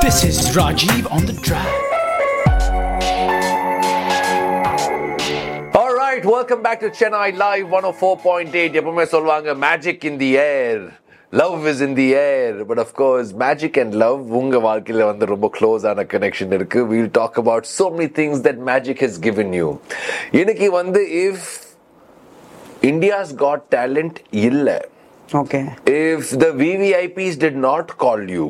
This is Rajiv on the track. All right, welcome back to Chennai Live 104.8. எப்பவுமே சொல்வாங்க magic in the air, love is in the air, but of course magic and love உங்க வாழ்க்கையில வந்து ரொம்ப close ஆன connection இருக்கு. We'll talk about so many things that magic has given you. இன்னைக்கு வந்து if India's Got Talent இல்ல, Okay. if the VVIPs did not call you,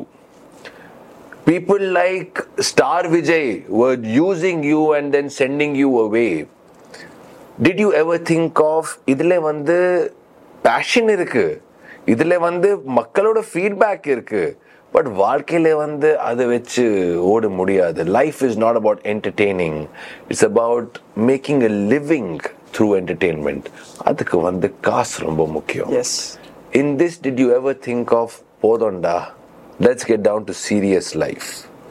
people like Star Vijay were using you and then sending you away, did you ever think of இதுல வந்து passion இருக்கு, இதுல வந்து மக்களோட feedback இருக்கு, but வாழ்க்கையில வந்து அதை வச்சு ஓட முடியாது. Life is not about entertaining, it's about making a living through entertainment. அதுக்கு வந்து காசு ரொம்ப முக்கியம். Yes. In this, did you ever think of போதோண்டா, let's get down to serious life?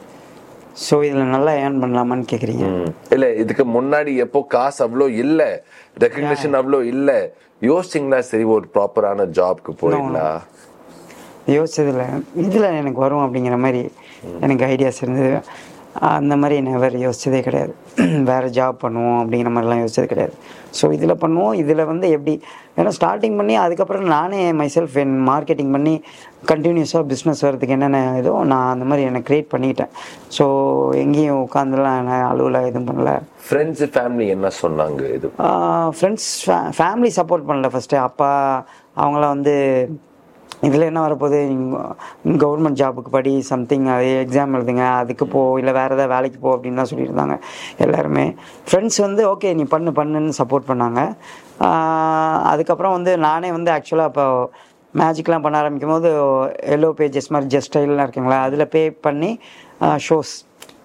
So இதில் நல்லா ஏர்ன் பண்ணலாமான்னு கேட்குறீங்க. இல்ல இதுக்கு முன்னாடி எப்போ காசு அவ்வளோ இல்ல, ரெகக்னிஷன் அவ்வளோ இல்ல, யோசிச்சிங்களா சரி ஒரு ப்ராப்பரான ஜாப்க்கு போயிடலாம்? யோசிச்சதில்ல, இதில் எனக்கு வரும் அப்படிங்கிற மாதிரி எனக்கு ஐடியாஸ் இருந்தது. அந்த மாதிரி நெவர் யோசிச்சதே கிடையாது. வேறு ஜாப் பண்ணுவோம் அப்படிங்கிற மாதிரிலாம் யோசிச்சது கிடையாது. ஸோ இதில் பண்ணுவோம், இதில் வந்து எப்படி, ஏன்னா ஸ்டார்டிங் பண்ணி அதுக்கப்புறம் நானே மைசெல்ஃப் என் மார்க்கெட்டிங் பண்ணி கண்டினியூஸாக பிஸ்னஸ் வரதுக்கு என்னென்ன இதோ நான் அந்த மாதிரி எனக்கு க்ரியேட் பண்ணிக்கிட்டேன். ஸோ எங்கேயும் உட்காந்துலாம் நான் அலுவலாக எதுவும் பண்ணல. ஃப்ரெண்ட்ஸ் ஃபேமிலி என்ன சொன்னாங்க? இது ஃப்ரெண்ட்ஸ் ஃபேமிலி சப்போர்ட் பண்ணல. ஃபஸ்ட்டு அப்பா அவங்களாம் வந்து இதில் என்ன வரப்போகுது, கவர்மெண்ட் ஜாபுக்கு படி சம்திங், அது எக்ஸாம் எழுதுங்க, அதுக்கு போ, இல்லை வேறு ஏதாவது வேலைக்கு போ அப்படின்னு தான் சொல்லியிருந்தாங்க எல்லாருமே. ஃப்ரெண்ட்ஸ் வந்து ஓகே நீ பண்ணுன்னு சப்போர்ட் பண்ணாங்க. அதுக்கப்புறம் வந்து நானே வந்து ஆக்சுவலாக இப்போ மேஜிக்லாம் பண்ண ஆரம்பிக்கும் போது எல்லோ பேஜஸ் மாதிரி ஜஸ்ட் ஸ்டைல்லாம் இருக்குங்களா, அதில் பே பண்ணி ஷோஸ்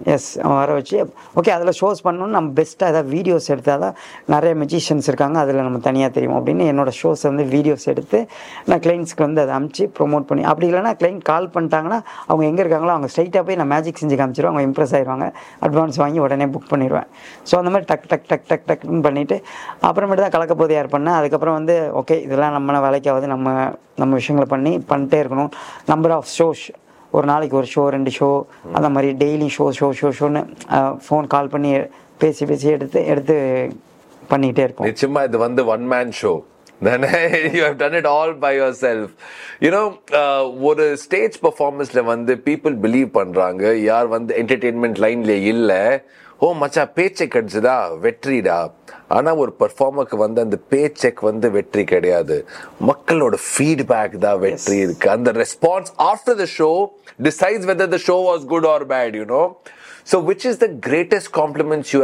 வர வச்சு ஓகே அதில் ஷோஸ் பண்ணணும்னு நம்ம பெஸ்ட்டாக ஏதாவது வீடியோஸ் எடுத்தால் தான், நிறைய மெஜிஷியன்ஸ் இருக்காங்க அதில் நம்ம தனியாக தெரியும் அப்படின்னு என்னோடய ஷோஸை வந்து வீடியோஸ் எடுத்து நான் கிளைண்ட்ஸ்க்கு வந்து அதை அனுப்பிச்சி ப்ரொமோட் பண்ணி, அப்படி இல்லைனா கிளைண்ட் கால் பண்ணிட்டாங்கன்னா அவங்க எங்கே இருக்காங்களோ அவங்க ஸ்ட்ரைட்டாக போய் நான் மேஜிக் செஞ்சு காமிச்சிடுவேன். அவங்க இம்ப்ரெஸ் ஆயிடுவாங்க, அட்வான்ஸ் வாங்கி உடனே புக் பண்ணிடுவேன். ஸோ அந்த மாதிரி டக்குன்னு பண்ணிவிட்டு அப்புறமேட்டு தான் கலக்க போது யார் பண்ணேன். அதுக்கப்புறம் வந்து ஓகே இதெல்லாம் நம்ம வேலைக்காவது நம்ம விஷயங்களை பண்ணிட்டே இருக்கணும். நம்பர் ஆஃப் ஷோஸ், ஒரு நாளைக்கு ஒரு ஷோ 2 ஷோ அந்த மாதிரி டெய்லி ஷோன்னு ஃபோன் கால் பண்ணி பேசி எடுத்து பண்ணிக்கிட்டே இருப்போம். நிச்சயமா இது வந்து ஒன் மேன் ஷோ தானே? You have done it all by yourself. You know, ஒரு ஸ்டேஜ் பெர்ஃபார்மன்ஸ்ல வந்து பீப்புள் பிலீவ் பண்றாங்க, யார் வந்து என்டர்டெயின்மெண்ட் லைன்ல இல்ல, ஓ மச்சா பே செக் அடிச்சுதா வெற்றிடா. ஆனா ஒரு பெர்ஃபார்மருக்கு வந்து அந்த பே செக் வந்து வெற்றி கிடையாது, மக்களோட ஃபீட்பேக் தான் வெற்றி இருக்கு. அந்த response after the show decides whether the show was good or bad, you know. So which is the greatest compliments you